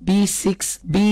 B6,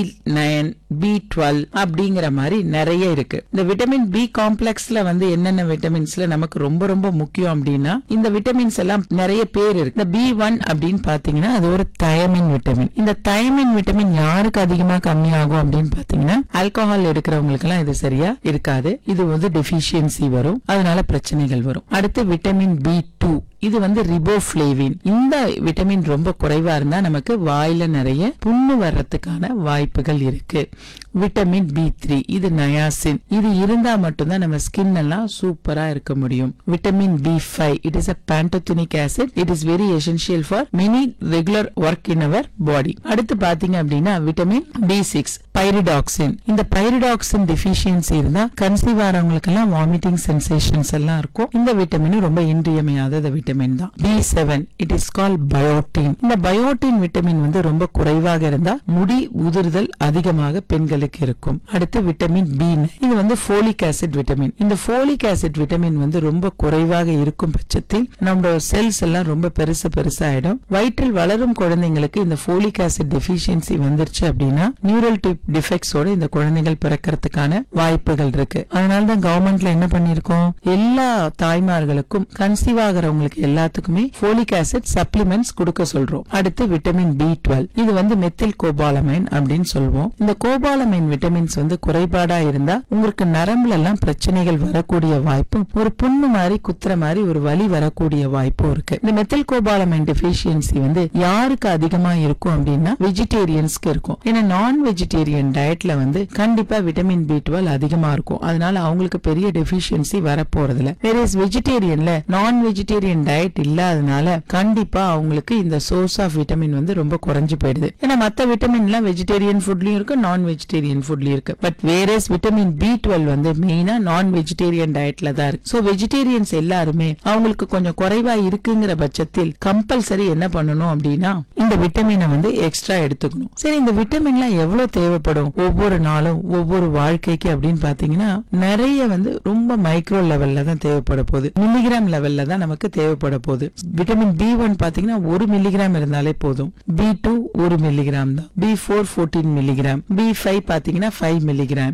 B9, B12 அப்படிங்கிற மாதிரி நிறைய இருக்கு. இந்த விட்டமின் பி காம்ப்ளெக்ஸ்ல வந்து என்னென்ன விட்டமின்ஸ்ல நமக்கு ரொம்ப ரொம்ப முக்கியம் அப்படின்னா இந்த விட்டமின்ஸ் எல்லாம் நிறைய பேர் இருக்கு. இந்த B1 அப்படின்னு பாத்தீங்கன்னா அது ஒரு தயமின் விட்டமின். இந்த தயமின் விட்டமின் யாருக்கு அதிகமா கம்மியாகும் அப்படின்னு பாத்தீங்கன்னா ஆல்கஹால் எடுக்கிறவங்களுக்கு எல்லாம் இது சரியா இருக்காது. இது வந்து டெஃபிஷியன்சி வரும், அதனால பிரச்சனைகள் வரும். அடுத்து விட்டமின் B2, இது வந்து ரிபோஃப்ளேவின். இந்த விட்டமின் ரொம்ப குறைவா இருந்தா நமக்கு வாயில நிறைய புண்ணு வர்றதுக்கான வாய்ப்புகள் இருக்கு. விட்டமின் B3, இது நயாசின். இது இருந்தா மட்டும்தான் நம்ம ஸ்கின் எல்லாம் சூப்பரா இருக்க முடியும். Vitamin B5, it is a pantothenic acid. It is very essential for many regular work in our body. அடுத்து பாத்தீங்க அப்படின்னா விட்டமின் B6, பைரிடாக்சின். இந்த பைரிடாக்சின் டெஃபிஷியன்சி இருந்தா கன்சீவ் ஆறவங்களுக்கு எல்லாம் வாமிட்டிங் சென்சேஷன்ஸ் எல்லாம் இருக்கும். இந்த விட்டமின் ரொம்ப இன்றியமையாத விட்டமின் தான். B7, it is called biotin. இந்த பயோட்டின் விட்டமின் வந்து ரொம்ப குறைவாக இருந்தா முடி உதிர்தல் அதிகமாக பெண்களுக்கு இருக்கும். அடுத்து விட்டமின் B9, இது வந்து ஃபோலிக் ஆசிட் விட்டமின். இந்த ஃபோலிக் ஆசிட் விட்டமின் வந்து ரொம்ப குறைவாக இருக்கும் பட்சத்தில் நம்மளோட செல்ஸ் எல்லாம் ரொம்ப பெருசாயிடும். வயிற்றில் வளரும் குழந்தைங்களுக்கு இந்த ஃபோலிக் ஆசிட் டெஃபிஷியன்சி வந்துருச்சு அப்படின்னா நியூரல் டிஃபெக்ட்ஸோட இந்த குழந்தைகள் பிறக்கிறதுக்கான வாய்ப்புகள் இருக்கு. அதனாலதான் கவர்மெண்ட்ல என்ன பண்ணிருக்கோம், எல்லா தாய்மார்களுக்கும் கன்சீவ் ஆகிறவங்களுக்கு எல்லாத்துக்குமே ஃபோலிக் ஆசிட் சப்ளிமெண்ட்ஸ் கொடுக்க சொல்றோம். அடுத்து விட்டமின் B12, இது வந்து மெத்தில் கோபாலமைன் அப்படின்னு சொல்லுவோம். இந்த கோபாலமைன் விட்டமின்ஸ் வந்து குறைபாடா இருந்தா உங்களுக்கு நரம்புல எல்லாம் பிரச்சனைகள் வரக்கூடிய வாய்ப்பும், ஒரு புண்ணு மாதிரி குத்துற மாதிரி ஒரு வலி வரக்கூடிய வாய்ப்பும் இருக்கு. இந்த மெத்தில் கோபாலமைன் டெஃபிஷியன்சி வந்து யாருக்கு அதிகமா இருக்கும் அப்படின்னா வெஜிடேரியன்ஸ்க்கு இருக்கும். ஏன்னா நான் வெஜிடேரியன் டயட்ல வந்து கண்டிப்பா விட்டமின் B12 அதிகமா இருக்கும். அதனால அவங்களுக்கு பெரிய டெஃபிஷியன்சி வரப்போறது இல்ல. வேற வெஜிடேரியன்ல நான் வெஜிடேரியன் டயட் இல்லாதனால கண்டிப்பா அவங்களுக்கு இந்த சோர்ஸ் ஆஃப் விட்டமின் வந்து ரொம்ப குறைஞ்சு போயிடுது. ஏன்னா மத்த விட்டமின் எல்லாம் வெஜிடேரியன் ஃபுட்லயும் இருக்கு, நான் வெஜிடேரியன் ஃபுட்லயும் இருக்கு. பட் வேற விட்டமின் B12 வந்து மெயினா நான் வெஜிடேரியன் டயட்ல தான் இருக்கு. சோ வெஜிடேரியன்ஸ் எல்லாருமே அவங்களுக்கு கொஞ்சம் குறைவா இருக்குங்கிற பட்சத்தில் கம்பல்சரி என்ன பண்ணணும் அப்படின்னா இந்த விட்டமினை வந்து எக்ஸ்ட்ரா எடுத்துக்கணும். சரி, இந்த விட்டமின்லாம் எவ்வளவு தேவைப்படும் ஒவ்வொரு நாளும் ஒவ்வொரு வாழ்க்கைக்கு அப்படின்னு பாத்தீங்கன்னா நிறைய வந்து ரொம்ப மைக்ரோ லெவல்ல தான் தேவைப்பட போகுது. மில்லிகிராம் லெவல்ல தான் நமக்கு தேவைப்பட போகுது. விட்டமின் B1 பாத்தீங்கன்னா 1 மில்லிகிராம் இருந்தாலே போதும். B2 1 மில்லிகிராம் தான். B4 14 milligram. B5 பாத்தீங்கன்னா 5 மில்லிகிராம்.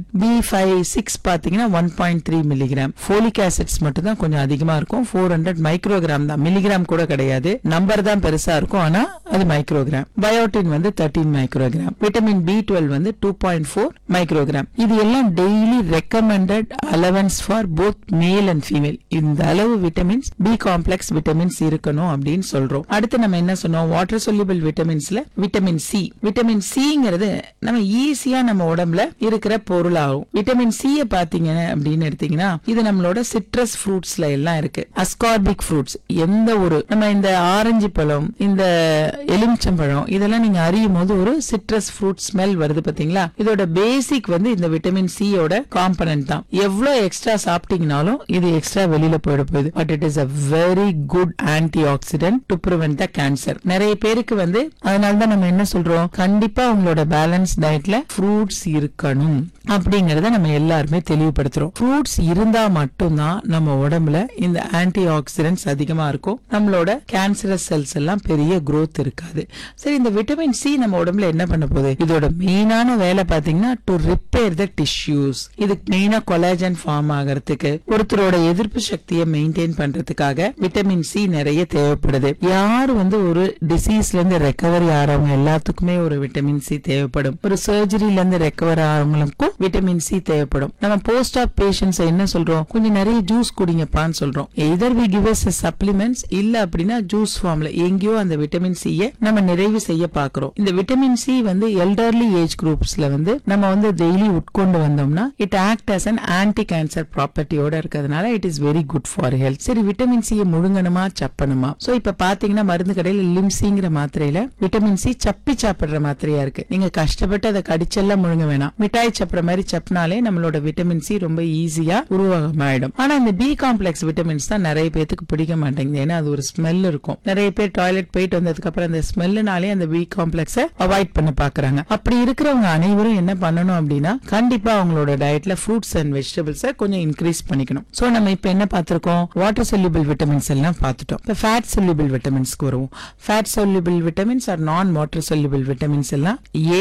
B6 பாத்தீங்கன்னா 1.3 மில்லிகிராம். ஃபோலிக் ஆசிட்ஸ் மட்டும் தான் கொஞ்சம் அதிகமா இருக்கும். 400 மைக்ரோகிராம் தான், மில்லிகிராம் கூட கிடையாது. நம்பர் தான் பெருசா இருக்கும், ஆனா அது மைக்ரோகிராம். பயோட்டின் வந்து 13 மைக்ரோகிராம். விட்டமின் B12 வந்து 2.4 மைக்ரோகிராம். இது எல்லாம் daily recommended allowance for both male and female. இந்த அளவு விட்டமின்ஸ் பி காம்ப்ளெக்ஸ் விட்டமின்ஸ் இருக்கணும் அப்படின்னு சொல்றோம். அடுத்து நம்ம என்ன சொன்னோம், water soluble விட்டமின்ஸ்ல vitamin C. Vitamin சிங்கிறது நம்ம ஈஸியா நம்ம உடம்புல இருக்கிற பொருள் ஆகும். விட்டமின் சி பாத்தீங்க அப்படின்னு எடுத்தீங்கன்னா இது நம்மளோட சிட்ரஸ் ஃப்ரூட்ஸ்ல எல்லாம் இருக்கு. அஸ்கார்பிக் ஃப்ரூட்ஸ், எந்த ஒரு நம்ம இந்த ஆரஞ்சு பழம், இந்த எலுமிச்சம்பழம், இதெல்லாம் நீங்க அறியும் போது ஒரு சிட்ரஸ் ஃப்ரூட் ஸ்மெல் வருது பாத்தீங்களா. இதோட பேசிக் வந்து இந்த விட்டமின் சி யோட காம்பனன்ட் தான். எவ்வளவு எக்ஸ்ட்ரா சாப்பிட்டீங்கனாலும் இது எக்ஸ்ட்ரா வெளியில போயிடுது. But it is a very good antioxidant to prevent the cancer. நிறைய பேருக்கு வந்து அதனாலதான் நம்ம என்ன சொல்றோம், கண்டிப்பா உங்களோட பேலன்ஸ் டயட்ல ஃப்ரூட்ஸ் இருக்கணும் அப்படிங்கறத நம்ம எல்லாருமே தெளிவுபடுத்துறோம். ஃப்ரூட்ஸ் இருந்தா மட்டும்தான் நம்ம உடம்புல இந்த ஆன்டி ஆக்சிடென்ட்ஸ் அதிகமா இருக்கும். நம்மளோட கேன்சரஸ் செல்ஸ் எல்லாம் பெரிய growth இருக்காது. சரி, இந்த விட்டமின் சி நம்ம உடம்புல என்ன பண்ண போகுது, இதோட மெயினான வேலை பாத்தீங்கன்னா டு ரிப்பேர் த டிஷ்யூஸ். இதுக்கு மெயினா கொலாஜன் ஃபார்ம் ஆகிறதுக்கு, ஒருத்தரோட எதிர்ப்பு சக்தியை மெயின்டைன் பண்றதுக்காக விட்டமின் சி நிறைய தேவைப்படுது. யாரு வந்து ஒரு டிசீஸ்ல இருந்து ரெக்கவரி ஆறவங்க எல்லாத்துக்குமே ஒரு விட்டமின் சி தேவைப்படும். ஒரு சர்ஜரியில இருந்து ரெக்கவர் ஆறவங்களுக்கும் விட்டமின் சி தேவைப்படும். நம்ம போஸ்ட் ஆப் பேஷன்ஸ் என்ன சொல்றோம், கொஞ்சம் நிறைய ஜூஸ் குடிங்கப்பான்னு சொல்றோம். எதர் வி கிவ் அஸ் சப்ளிமெண்ட்ஸ், இல்ல அப்படின்னா ஜூஸ் ஃபார்ம்ல எங்கேயோ அந்த விட்டமின் சியை நம்ம நிறைவு செய்ய பாக்குறோம். இந்த விட்டமின் சி வந்து எல்டர்லி ஏஜ் குரூப்ஸ்ல வந்து நம்ம வந்து டெய்லி உட்கொண்டு வந்தோம்னா it act as an anti cancer ப்ராப்பர்ட்டியோட இருக்கிறதுனால it is very good for health. சரி, விட்டமின் சி முழுங்கணுமா சப்பணுமா? சோ இப்ப பாத்தீங்கன்னா மருந்து கடையில லிம்சிங்கிற மாத்திரையில விட்டமின் சி சப்பி சாப்பிடுற மாத்திரையா இருக்கு. நீங்க கஷ்டப்பட்டு அதை கடிச்செல்லாம் முழுங்க வேணாம். மிட்டாய் சப்புற மாதிரி சப்பினாலே நம்மளோட விட்டமின் சி ரொம்ப ஈஸியா உருவாகமாயிடும். ஆனா இந்த பி காம்ப்ளெக்ஸ் விட்டமின்ஸ் தான் நிறைய பேருக்கு பிடிக்க மாட்டேங்குது. ஏன்னா அது ஒரு ஸ்மெல் இருக்கும். நிறைய பேர் டாய்லெட் போயிட்டு வந்ததுக்கு அப்புறம் அந்த ஸ்மெல்லுனாலே அந்த பி காம்ப்ளெக்ஸ அவாய்ட் பண்ண பாக்குறாங்க. அப்படி இருக்கிறவங்க அனைவரும் என்ன பண்ணணும் அப்படின்னா கண்டிப்பா அவங்களோட டயட்ல ஃப்ரூட்ஸ் அண்ட் வெஜிடபிள்ஸ் கொஞ்சம் இன்க்ரீஸ் பண்ணிக்கணும். சோ நம்ம இப்ப என்ன பார்த்திருக்கோம், வாட்டர் சொல்யூபிள் விட்டமின்ஸ் எல்லாம் பார்த்துட்டோம். இப்ப ஃபேட் சொல்யூபிள் விட்டமின்ஸ்க்கு வருவோம். ஃபேட் சொல்யூபிள் விட்டமின்ஸ் ஆர் நான் வாட்டர் சொல்யூபிள் விட்டமின்ஸ் எல்லாம் ஏ